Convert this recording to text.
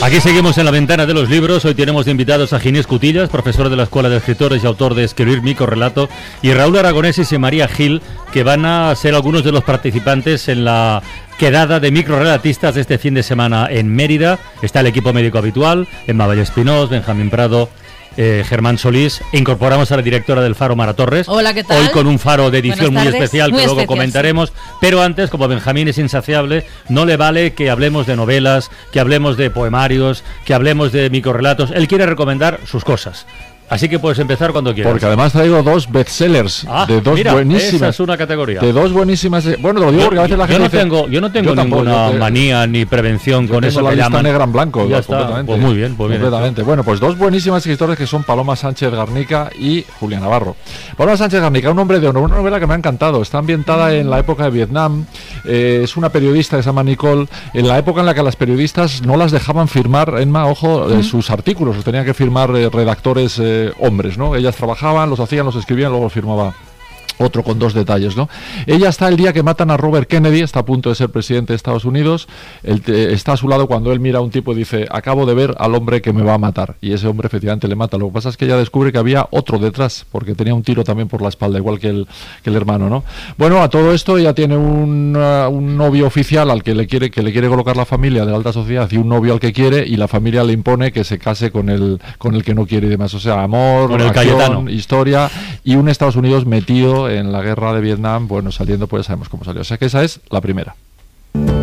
Aquí seguimos en la ventana de los libros. Hoy tenemos de invitados a Ginés Cutillas, profesor de la Escuela de Escritores y autor de Escribir Microrrelato, y Raúl Aragonesis y María Gil, que van a ser algunos de los participantes en la quedada de microrelatistas de este fin de semana en Mérida. Está el equipo médico habitual, Emma Valle Espinós, Benjamín Prado, Germán Solís, e incorporamos a la directora del Faro, Mara Torres. Hola, ¿qué tal? Hoy con un Faro de edición muy especial, muy que luego especial, comentaremos. Sí. Pero antes, como Benjamín es insaciable, no le vale que hablemos de novelas, que hablemos de poemarios, que hablemos de microrelatos. Él quiere recomendar sus cosas. Así que puedes empezar cuando quieras. Porque además traigo dos bestsellers de dos buenísimas. Esa es una categoría. De dos buenísimas. Bueno, lo digo porque a veces la gente yo no tengo ninguna manía ni prevención con eso la que lista llaman. Negra en blanco. Ya está. Pues muy bien, completamente. Bueno, pues dos buenísimas escritores que son Paloma Sánchez Garnica y Julián Navarro. Paloma Sánchez Garnica, un hombre de honor, una novela que me ha encantado. Está ambientada en la época de Vietnam. Es una periodista que se llama Nicole, en la época en la que las periodistas no las dejaban firmar, Emma, ojo, sus artículos, los tenían que firmar redactores hombres, ¿no? Ellas trabajaban, los hacían, los escribían, luego los firmaba otro con dos detalles, ¿no? Ella está el día que matan a Robert Kennedy, está a punto de ser presidente de Estados Unidos, está a su lado cuando él mira a un tipo y dice, acabo de ver al hombre que me va a matar, y ese hombre efectivamente le mata. Lo que pasa es que ella descubre que había otro detrás, porque tenía un tiro también por la espalda, igual que el hermano, ¿no? Bueno, a todo esto ella tiene un novio oficial al que le quiere colocar la familia de la alta sociedad, y un novio al que quiere, y la familia le impone que se case con el que no quiere y demás. O sea, amor, acción, historia, y un Estados Unidos metido en la guerra de Vietnam, bueno, saliendo, pues sabemos cómo salió. O sea que esa es la primera.